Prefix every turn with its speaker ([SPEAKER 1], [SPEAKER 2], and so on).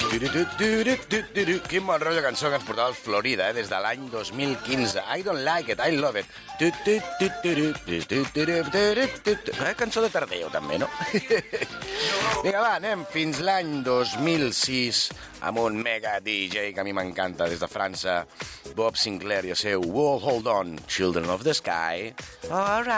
[SPEAKER 1] Quin bon rotllo cançó que ens portava el Florida, des de l'any 2015. I don't like it, I love it. Cançó de tardeo, també, no? Vinga, va, anem fins l'any 2006 amb un mega DJ que a mi m'encanta des de França, Bob Sinclair i el seu We'll Hold On, Children of the Sky. All right.